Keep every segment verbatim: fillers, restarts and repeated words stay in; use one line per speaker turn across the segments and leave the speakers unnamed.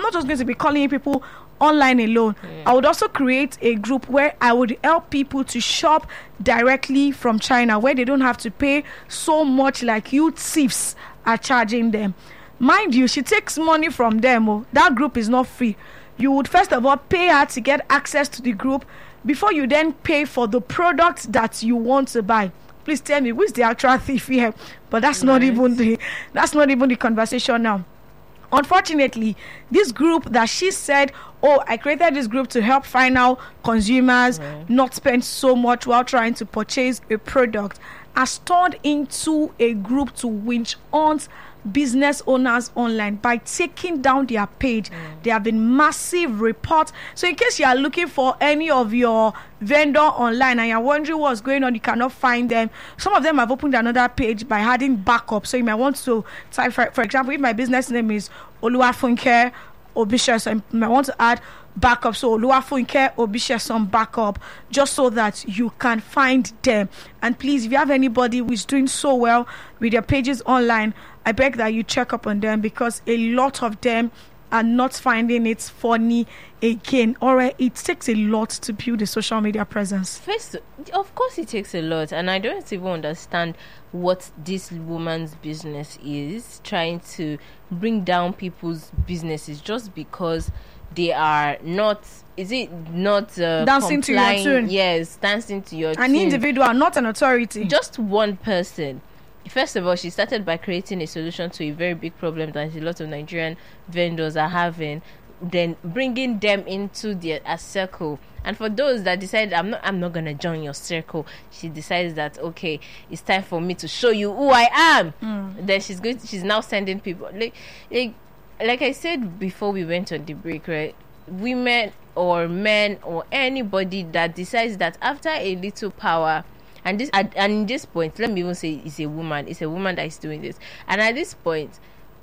not just going to be calling people online alone. Yeah. I would also create a group where I would help people to shop directly from China, where they don't have to pay so much like you thieves are charging them. Mind you, she takes money from them. Oh, that group is not free. You would first of all pay her to get access to the group before you then pay for the product that you want to buy. Please tell me, who's the actual thief here? But that's right. not even the that's not even the conversation now. Unfortunately, this group that she said, oh, I created this group to help final consumers right. not spend so much while trying to purchase a product, has turned into a group to winch on business owners online by taking down their page. Mm. There have been massive reports. So in case you are looking for any of your vendor online and you're wondering what's going on, you cannot find them. Some of them have opened another page by adding backup. So you might want to type, for, for example, if my business name is Oluwafunke Obisha, so I might want to add backup, so Oluwafunke Obisha some backup, just so that you can find them. And please, if you have anybody who is doing so well with their pages online, I beg that you check up on them, because a lot of them are not finding it funny again. Alright, it takes a lot to build a social media presence.
First, of course it takes a lot, and I don't even understand what this woman's business is, trying to bring down people's businesses just because they are not, is it not uh,
dancing
complying?
to your tune?
Yes, dancing to your
an
tune. An
individual, not an authority.
Just one person. First of all, she started by creating a solution to a very big problem that a lot of Nigerian vendors are having, then bringing them into their a circle. And for those that decide, I'm not, I'm not gonna join your circle, she decides that okay, it's time for me to show you who I am. Mm. Then she's going. To, she's now sending people like, like, like I said before we went on the break, right? Women or men or anybody that decides that after a little power. And this, and in this point, let me even say it's a woman. It's a woman that is doing this. And at this point,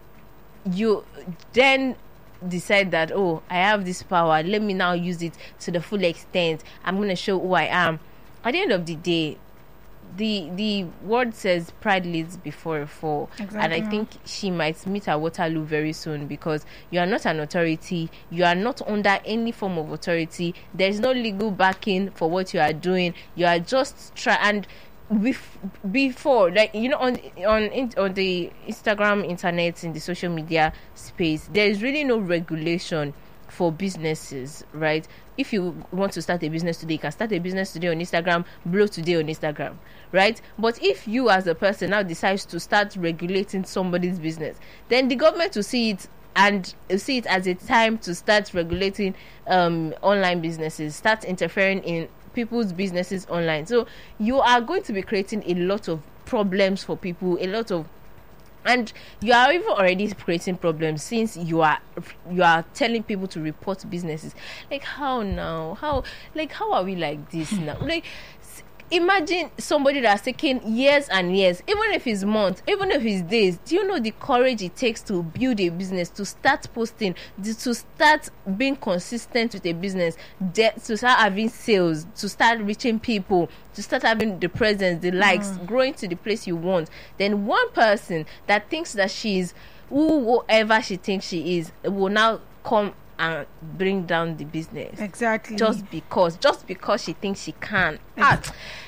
you then decide that, oh, I have this power. Let me now use it to the full extent. I'm going to show who I am. At the end of the day, the the word says pride leads before a fall. Exactly. And I think she might meet her Waterloo very soon, because you are not an authority. You are not under any form of authority. There is no legal backing for what you are doing. You are just try and bef- before, like, you know, on on on the Instagram, internet, in the social media space, there is really no regulation for businesses, right? If you want to start a business today, you can start a business today on Instagram, blow today on Instagram, right? But if you as a person now decides to start regulating somebody's business, then the government will see it and see it as a time to start regulating um, online businesses, start interfering in people's businesses online. So you are going to be creating a lot of problems for people, a lot of and you are even already creating problems, since you are you are telling people to report businesses. Like, how now? How like how are we like this now? Like, imagine somebody that's taken years and years, even if it's months, even if it's days. Do you know the courage it takes to build a business, to start posting, to start being consistent with a business, to start having sales, to start reaching people, to start having the presence, the likes, mm. growing to the place you want? Then one person that thinks that she's whoever she thinks she is will now come and bring down the business.
Exactly.
Just because, just because she thinks she can. Ah,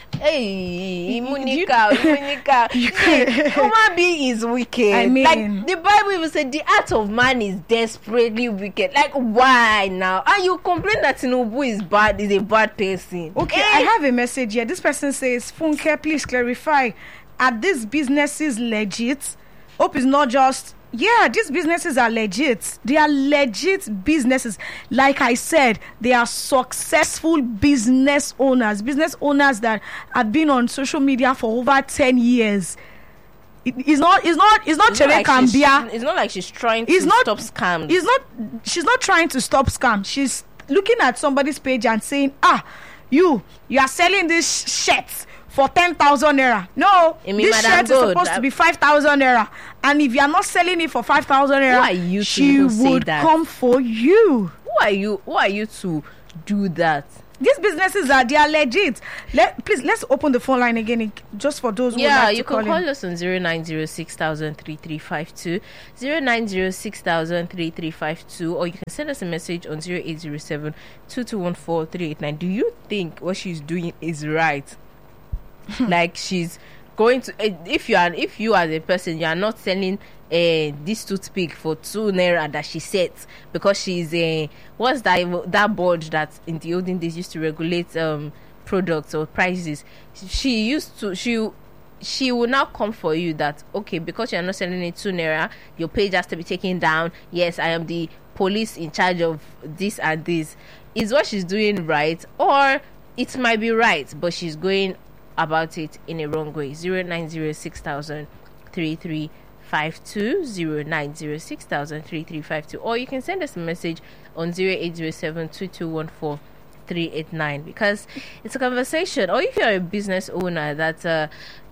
hey, Monica, Monica. Human being is wicked.
I mean,
like the Bible even said, the heart of man is desperately wicked. Like, why now? And you complain that Tinubu is bad, is a bad person.
Okay, hey. I have a message here. This person says, Funke, please clarify. Are these businesses legit? Hope it's not just. Yeah, these businesses are legit. They are legit businesses. Like I said, they are successful business owners. Business owners that have been on social media for over ten years. It, it's not. It's not. It's not.
It's not, like
Cambia.
it's not like she's trying
it's
to
not,
stop scams.
It's not. She's not trying to stop scams. She's looking at somebody's page and saying, "Ah, you, you are selling this shirts for ten thousand naira. No, this shirt is supposed I'm... to be five thousand naira. And if you are not selling it for five thousand naira, she would come for you.
Who are you? Who are you to do that?
these businesses are they are legit. Let please let's open the phone line again, just for those who
yeah
would like
you
to call
can call
in.
us on zero nine zero six thousand three three five two, zero nine zero six thousand three three five two, or you can send us a message on zero eight zero seven two two one four three eight nine. Do you think what she's doing is right? Like she's going to, if you are if you as a person, you are not selling uh, this toothpick for two naira that she sets because she's a uh, what's that that board that in the olden days used to regulate um products or prices. She used to she she will now come for you that okay, because you're not selling it two naira, your page has to be taken down. Yes, I am the police in charge of this and this. Is what she's doing right, or it might be right, but she's going about it in a wrong way? Zero nine zero six thousand three three five two, zero nine zero six thousand three three five two, or you can send us a message on zero eight zero seven two two one four three eight nine, because it's a conversation. Or if you're a business owner that uh,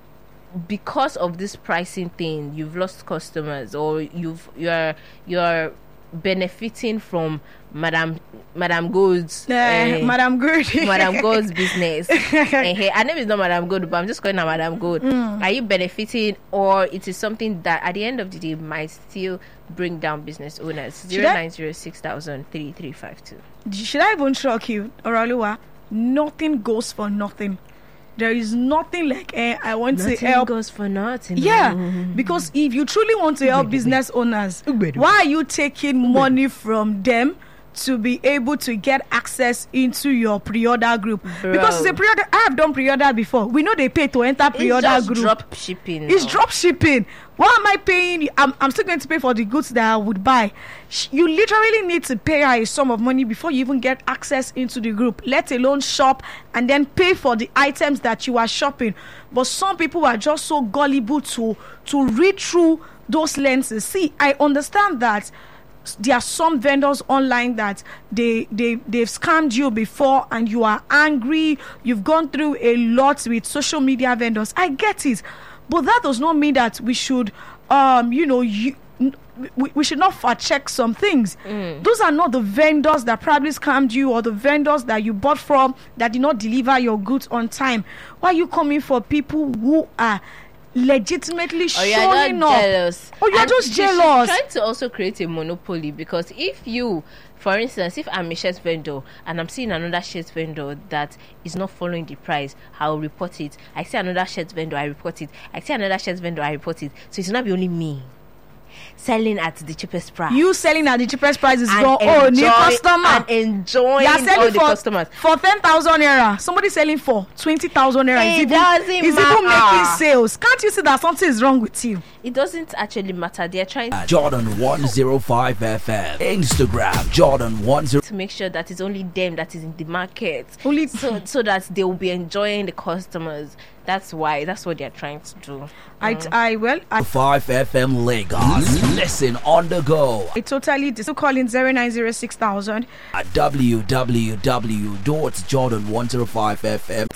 because of this pricing thing you've lost customers, or you've you're you're benefiting from Madam Madam Gold's
uh,
uh,
Madam Good.
Madam Gold's business. uh, hey, her name is not Madam Gold, but I'm just calling her Madam Gold. Mm. Are you benefiting, or it is something that at the end of the day might still bring down business owners? Zero nine zero six thousand three three five two.
Should I even shock you, Oraluwa? Nothing goes for nothing. There is nothing like eh, I want
nothing
to help.
Goes for nothing.
Yeah, because if you truly want to help business owners, why are you taking money from them to be able to get access into your pre-order group?
Bro.
Because it's a pre-order. I have done pre-order before. We know they pay to enter pre-order
it's just
group.
Drop shipping.
It's
now.
drop shipping. Why am I paying? I'm, I'm still going to pay for the goods that I would buy. You literally need to pay her a sum of money before you even get access into the group, let alone shop and then pay for the items that you are shopping. But some people are just so gullible to to read through those lenses. See, I understand that there are some vendors online that they they they've scammed you before and you are angry. You've gone through a lot with social media vendors. I get it, but that does not mean that we should um you know you we, we should not fact check some things. Mm. Those are not the vendors that probably scammed you, or the vendors that you bought from that did not deliver your goods on time. Why are you coming for people who are legitimately
or you're
showing
not
up?
jealous.
Or you're
and
just
she-
jealous.
She's trying to also create a monopoly, because if you, for instance, if I'm a shirt vendor and I'm seeing another shirt vendor that is not following the price, I'll report it. I see another shirt vendor, I report it. I see another shirt vendor, I report it. So it's not be only me selling at the cheapest price.
You selling at the cheapest price is
and
your own new
enjoy-
customer.
and enjoying
You are
all
selling
the
for,
customers.
for ten thousand naira. Somebody selling for twenty thousand naira.
It
is even,
doesn't
is even
matter.
making sales. Can't you see that something is wrong with you?
It doesn't actually matter. They're trying
Jordan one oh five F M. Instagram Jordan one oh.
to make sure that it's only them that is in the market,
Only
so so that they will be enjoying the customers. That's why that's what they're trying to do.
I, I well I,
five F M Lagos. Listen on the go
I totally dis- so call in zero nine zero six thousand.
at w w w dot jordan one oh five F M.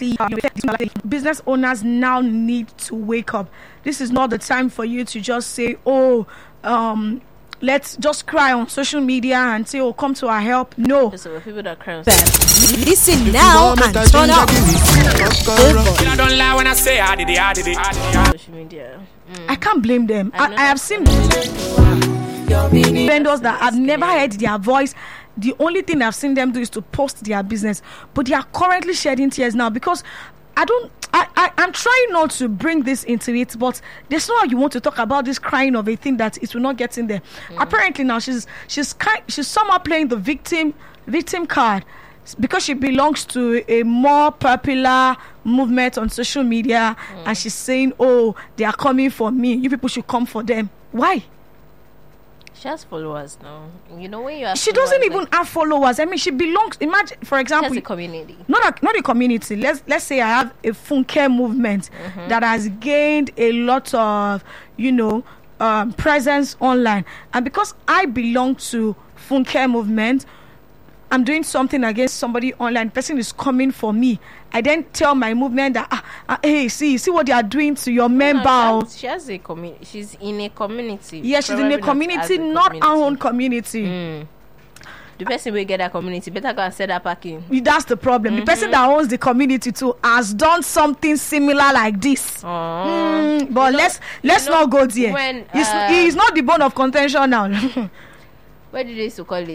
Business owners now need to wake up. This is not the time for you to just say, oh, um, let's just cry on social media and say, oh, come to our help. No.
So the people that cry on
Listen now and turn up.
I don't lie when I say I did it, I did it, I did it.
social media.
I can't blame them. I,
know
I have seen vendors that I've never heard their voice. The only thing I've seen them do is to post their business, but they are currently shedding tears now because I don't. I, I I'm trying not to bring this into it, but there's no how you want to talk about this crying of a thing that it will not get in there. Mm. Apparently now she's she's kind she's somehow playing the victim victim card because she belongs to a more popular movement on social media, mm. and she's saying, "Oh, they are coming for me. You people should come for them." Why?
She has followers now. You know when you have
She doesn't
followers,
even
like,
have followers. I mean, she belongs. Imagine, for
she
example,
has a community.
not a, not a community. Let's let's say I have a Funke movement mm-hmm. that has gained a lot of, you know, um, presence online, and because I belong to Funke movement, I'm doing something against somebody online. Person is coming for me. I then tell my movement that, ah, ah, hey, see, see what they are doing to your member.
No, she, has, she has a community. She's in a community.
Yeah, she's in a community, not, not our own community.
Mm. the person will get that community better go and set that parking.
That's the problem. Mm-hmm. The person that owns the community too has done something similar like this.
Oh.
Mm, but
You know-
let's let's
you know
not go there.
when,
He's,
uh,
he's not the bone of contention now.
What did they used to call it?